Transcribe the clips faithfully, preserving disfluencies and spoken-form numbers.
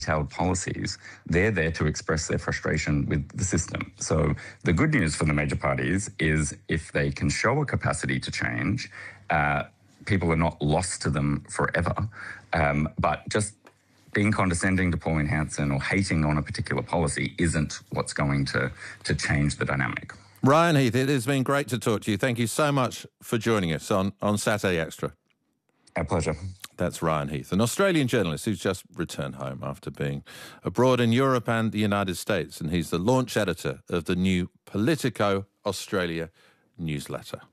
detailed policies, they're there to express their frustration with the system. So the good news for the major parties is if they can show a capacity to change, uh, people are not lost to them forever. Um, but just being condescending to Pauline Hanson or hating on a particular policy isn't what's going to, to change the dynamic. Ryan Heath, it has been great to talk to you. Thank you so much for joining us on, on Saturday Extra. Our pleasure. That's Ryan Heath, an Australian journalist who's just returned home after being abroad in Europe and the United States, and he's the launch editor of the new Politico Australia newsletter.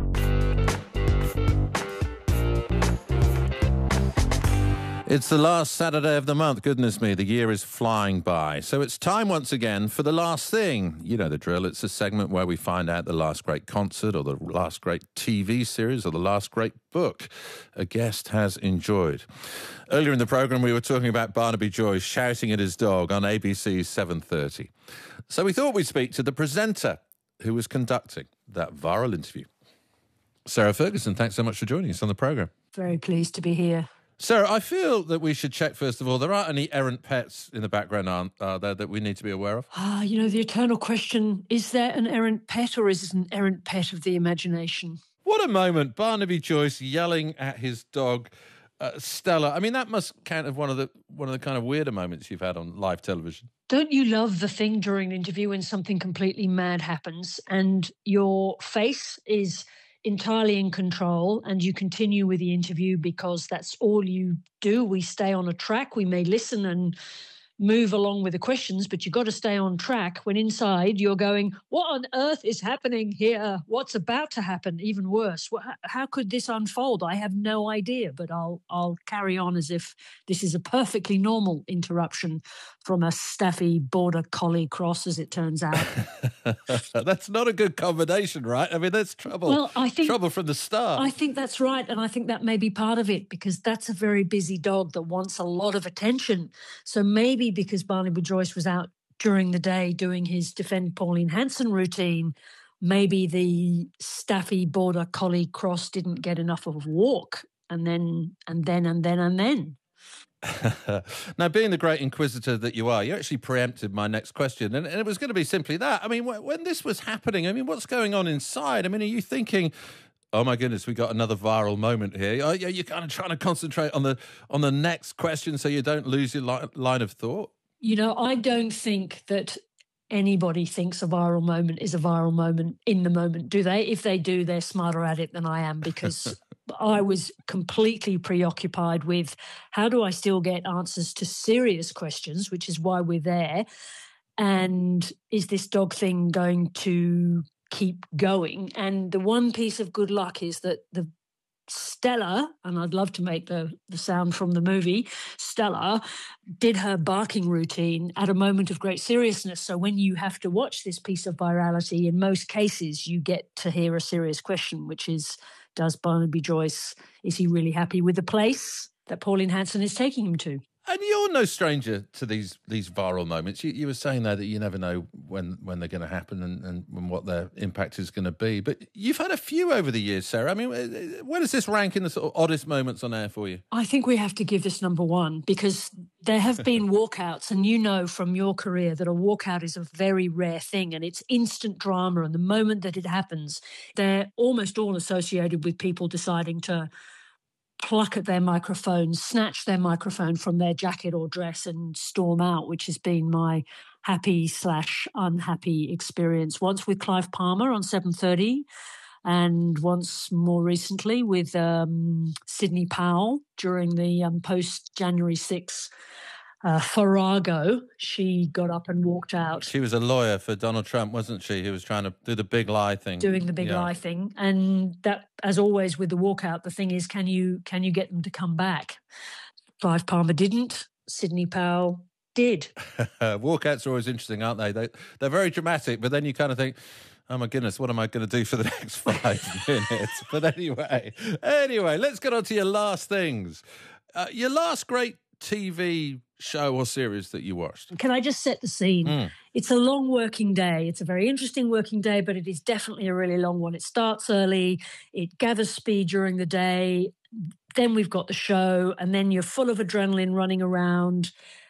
It's the last Saturday of the month. Goodness me, the year is flying by. So it's time once again for The Last Thing. You know the drill. It's a segment where we find out the last great concert or the last great T V series or the last great book a guest has enjoyed. Earlier in the programme, we were talking about Barnaby Joyce shouting at his dog on A B C's seven thirty. So we thought we'd speak to the presenter who was conducting that viral interview. Sarah Ferguson, thanks so much for joining us on the programme. Very pleased to be here. Sarah, I feel that we should check, first of all, there aren't any errant pets in the background, aren't are there, that we need to be aware of? Ah, you know, the eternal question, is there an errant pet or is it an errant pet of the imagination? What a moment. Barnaby Joyce yelling at his dog, uh, Stella. I mean, that must count as one of the one of the kind of weirder moments you've had on live television. Don't you love the thing during an interview when something completely mad happens and your face is entirely in control and you continue with the interview because that's all you do? We stay on a track. We may listen and move along with the questions, but you've got to stay on track when inside you're going, what on earth is happening here? What's about to happen? Even worse, how could this unfold? I have no idea, but I'll I'll carry on as if this is a perfectly normal interruption from a Staffy Border Collie cross, as it turns out. That's not a good combination, right? I mean, that's trouble. Well, I think, trouble from the start. I think that's right, and I think that may be part of it because that's a very busy dog that wants a lot of attention. So maybe because Barnaby Joyce was out during the day doing his Defend Pauline Hanson routine, maybe the Staffy Border Collie cross didn't get enough of a walk, and then, and then, and then, and then. Now, being the great inquisitor that you are, you actually preempted my next question, and, and it was going to be simply that. I mean, wh- when this was happening, I mean, what's going on inside? I mean, are you thinking, oh my goodness, we got another viral moment here? Are you kind of trying to concentrate on the on the next question so you don't lose your li- line of thought? You know, I don't think that anybody thinks a viral moment is a viral moment in the moment, do they? If they do, they're smarter at it than I am because I was completely preoccupied with how do I still get answers to serious questions, which is why we're there, and is this dog thing going to keep going? And the one piece of good luck is that the Stella, and I'd love to make the, the sound from the movie, Stella did her barking routine at a moment of great seriousness. So when you have to watch this piece of virality, in most cases, you get to hear a serious question, which is, does Barnaby Joyce, is he really happy with the place that Pauline Hanson is taking him to? And you're no stranger to these these viral moments. You, you were saying there that you never know when, when they're going to happen and, and, and what their impact is going to be. But you've had a few over the years, Sarah. I mean, where does this rank in the sort of oddest moments on air for you? I think we have to give this number one because there have been walkouts, and you know from your career that a walkout is a very rare thing and it's instant drama. And the moment that it happens, they're almost all associated with people deciding to pluck at their microphone, snatch their microphone from their jacket or dress and storm out, which has been my happy slash unhappy experience. Once with Clive Palmer on seven thirty and once more recently with um, Sidney Powell during the um, post-January sixth Uh, Farrago, she got up and walked out. She was a lawyer for Donald Trump, wasn't she? Who was trying to do the big lie thing. Doing the big yeah. lie thing. And that, as always with the walkout, the thing is, can you can you get them to come back? Clive Palmer didn't. Sidney Powell did. Walkouts are always interesting, aren't they? they? They're very dramatic, but then you kind of think, oh my goodness, what am I going to do for the next five minutes? But anyway, anyway, let's get on to your last things. Uh, your last great T V show or series that you watched? Can I just set the scene? Mm. It's a long working day. It's a very interesting working day, but it is definitely a really long one. It starts early. It gathers speed during the day. Then we've got the show, and then you're full of adrenaline running around.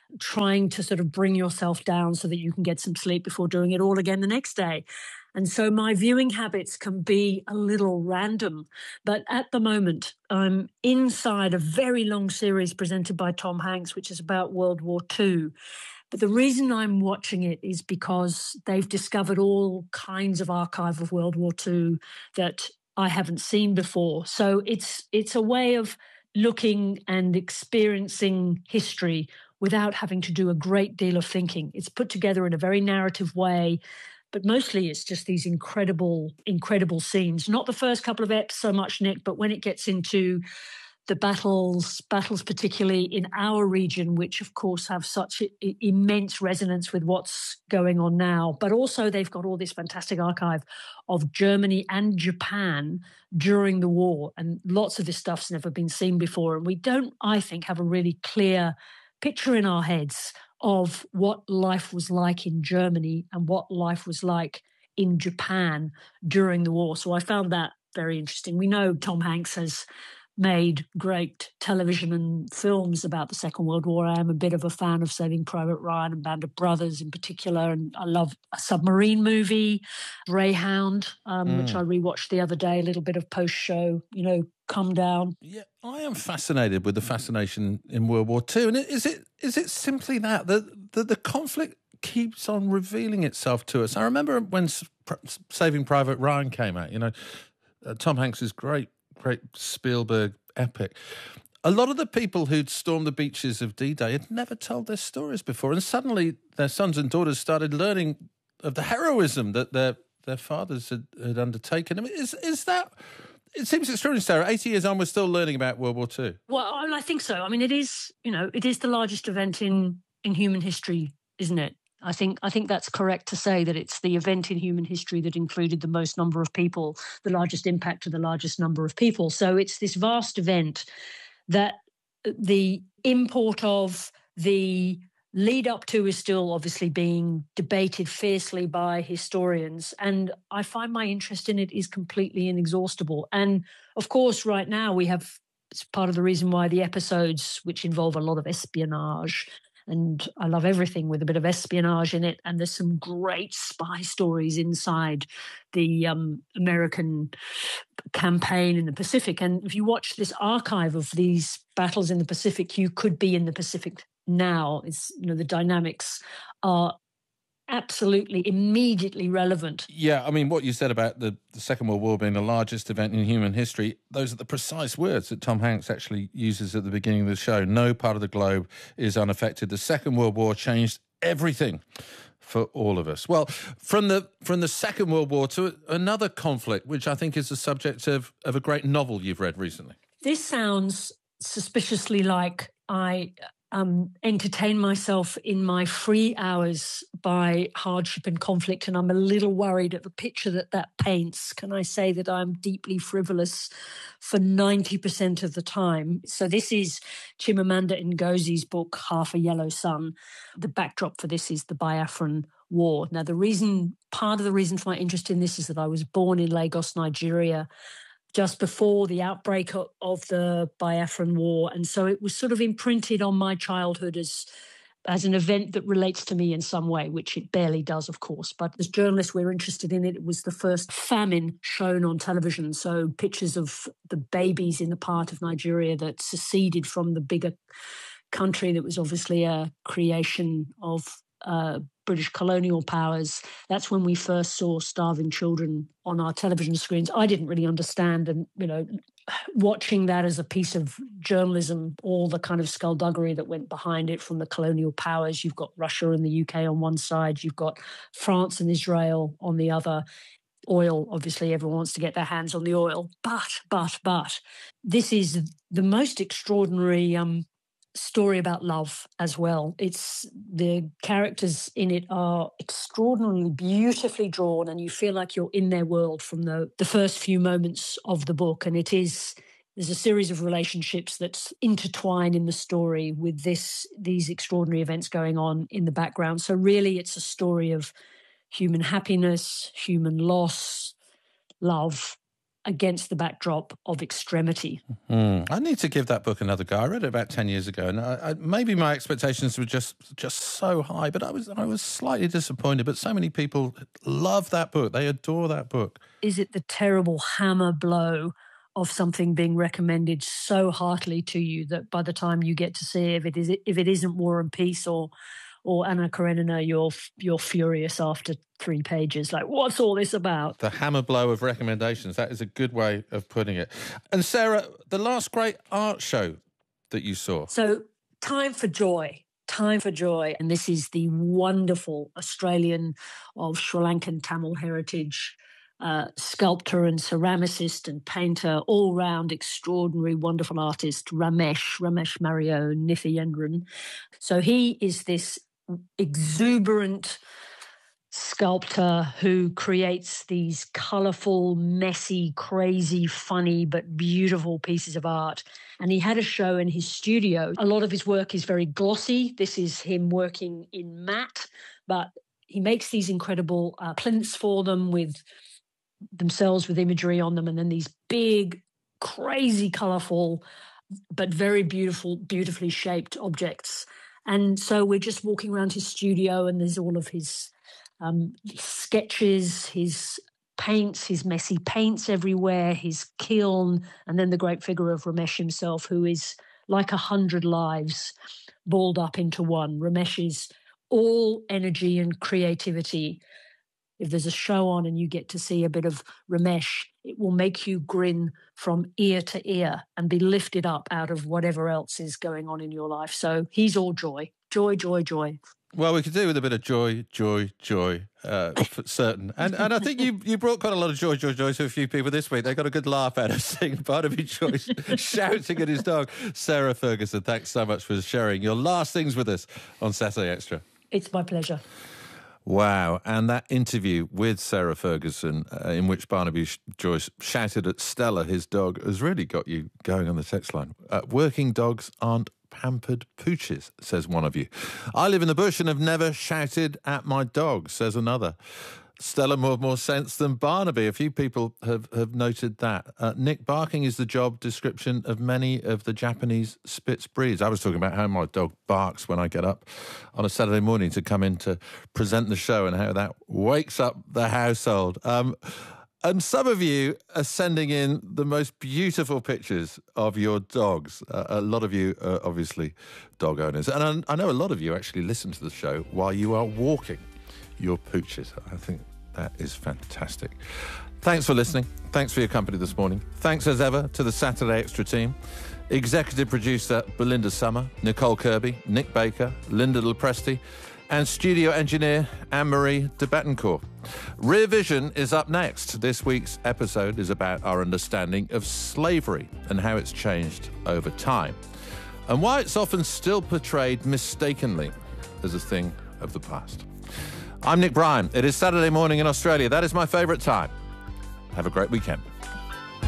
trying to sort of bring yourself down so that you can get some sleep before doing it all again the next day. And so my viewing habits can be a little random. But at the moment, I'm inside a very long series presented by Tom Hanks, which is about World War Two. But the reason I'm watching it is because they've discovered all kinds of archive of World War Two that I haven't seen before. So it's it's a way of looking and experiencing history without having to do a great deal of thinking. It's put together in a very narrative way, but mostly it's just these incredible, incredible scenes. Not the first couple of eps so much, Nick, but when it gets into the battles, battles particularly in our region, which of course have such I- immense resonance with what's going on now. But also they've got all this fantastic archive of Germany and Japan during the war. And lots of this stuff's never been seen before. And we don't, I think, have a really clear picture in our heads of what life was like in Germany and what life was like in Japan during the war. So I found that very interesting. We know Tom Hanks has made great television and films about the Second World War. I am a bit of a fan of Saving Private Ryan and Band of Brothers in particular, and I love a submarine movie, Greyhound, um, mm. which I rewatched the other day, a little bit of post-show, you know, Come Down. Yeah, I am fascinated with the fascination in World War Two. And is it is it simply that, that, that the conflict keeps on revealing itself to us? I remember when Saving Private Ryan came out, you know, uh, Tom Hanks is great, great Spielberg epic. A lot of the people who'd stormed the beaches of D-Day had never told their stories before, and suddenly their sons and daughters started learning of the heroism that their their fathers had, had undertaken. I mean, is is that? It seems extraordinary, Sarah. eighty years on, we're still learning about World War Two. Well, I think so. I mean, it is, you know, it is the largest event in in human history, isn't it? I think I think that's correct to say that it's the event in human history that included the most number of people, the largest impact to the largest number of people. So it's this vast event that the import of, the lead up to is still obviously being debated fiercely by historians. And I find my interest in it is completely inexhaustible. And of course, right now we have, it's part of the reason why the episodes, which involve a lot of espionage, and I love everything with a bit of espionage in it. And there's some great spy stories inside the um, American campaign in the Pacific. And if you watch this archive of these battles in the Pacific, you could be in the Pacific now. It's, you know, the dynamics are absolutely immediately relevant. Yeah, I mean, what you said about the, the Second World War being the largest event in human history, those are the precise words that Tom Hanks actually uses at the beginning of the show. No part of the globe is unaffected. The Second World War changed everything for all of us. Well, from the from the Second World War to another conflict, which I think is the subject of, of a great novel you've read recently. This sounds suspiciously like I Um, entertain myself in my free hours by hardship and conflict, and I'm a little worried at the picture that that paints. Can I say that I'm deeply frivolous for ninety percent of the time? So this is Chimamanda Ngozi's book, Half a Yellow Sun. The backdrop for this is the Biafran War. Now, the reason, part of the reason for my interest in this is that I was born in Lagos, Nigeria, just before the outbreak of the Biafran War. And so it was sort of imprinted on my childhood as as an event that relates to me in some way, which it barely does, of course. But as journalists, we're interested in it. It was the first famine shown on television. So pictures of the babies in the part of Nigeria that seceded from the bigger country that was obviously a creation of uh, British colonial powers. That's when we first saw starving children on our television screens. I didn't really understand, and, you know, watching that as a piece of journalism, all the kind of skullduggery that went behind it from the colonial powers. You've got Russia and the U K on one side, you've got France and Israel on the other. Oil, obviously everyone wants to get their hands on the oil, but, but, but, this is the most extraordinary um, story about love as well. It's, the characters in it are extraordinarily beautifully drawn, and you feel like you're in their world from the, the first few moments of the book. And it is, there's a series of relationships that intertwine in the story with this, these extraordinary events going on in the background. So really it's a story of human happiness, human loss, love, against the backdrop of extremity. Mm. I need to give that book another go. I read it about ten years ago, and I, I, maybe my expectations were just just so high, but I was I was slightly disappointed. But so many people love that book. They adore that book. Is it the terrible hammer blow of something being recommended so heartily to you that by the time you get to see if it is if it isn't War and Peace or or Anna Karenina, you're you're furious after three pages. Like, what's all this about? The hammer blow of recommendations. That is a good way of putting it. And Sarah, the last great art show that you saw. So, Time for Joy. Time for Joy. And this is the wonderful Australian of Sri Lankan Tamil heritage uh, sculptor and ceramicist and painter, all-round extraordinary, wonderful artist, Ramesh, Ramesh Mario Nithyanandran. So he is this exuberant sculptor who creates these colourful, messy, crazy, funny, but beautiful pieces of art. And he had a show in his studio. A lot of his work is very glossy. This is him working in matte, but he makes these incredible uh, plinths for them with themselves with imagery on them, and then these big, crazy, colourful, but very beautiful, beautifully shaped objects. And so we're just walking around his studio, and there's all of his um, sketches, his paints, his messy paints everywhere, his kiln, and then the great figure of Ramesh himself, who is like a hundred lives balled up into one. Ramesh is all energy and creativity. If there's a show on and you get to see a bit of Ramesh, it will make you grin from ear to ear and be lifted up out of whatever else is going on in your life. So he's all joy, joy, joy, joy. Well, we could do with a bit of joy, joy, joy, uh, for certain. And and I think you you brought quite a lot of joy, joy, joy to a few people this week. They got a good laugh out of seeing Barnaby Joyce shouting at his dog. Sarah Ferguson, thanks so much for sharing your last things with us on Saturday Extra. It's my pleasure. Wow. And that interview with Sarah Ferguson, uh, in which Barnaby Joyce shouted at Stella, his dog, has really got you going on the text line. Uh, working dogs aren't pampered pooches, says one of you. I live in the bush and have never shouted at my dog, says another. Stella more more sense than Barnaby. A few people have, have noted that. Uh, Nick, barking is the job description of many of the Japanese Spitz breeds. I was talking about how my dog barks when I get up on a Saturday morning to come in to present the show and how that wakes up the household. Um, and some of you are sending in the most beautiful pictures of your dogs. Uh, a lot of you are obviously dog owners. And I, I know a lot of you actually listen to the show while you are walking your pooches. I think that is fantastic. Thanks for listening. Thanks for your company this morning. Thanks as ever to the Saturday Extra team. Executive producer Belinda Summer, Nicole Kirby, Nick Baker, Linda Lopresti, and studio engineer Anne-Marie de Bettencourt. Rear Vision is up next. This week's episode is about our understanding of slavery and how it's changed over time, and why it's often still portrayed mistakenly as a thing of the past. I'm Nick Bryan. It is Saturday morning in Australia. That is my favourite time. Have a great weekend.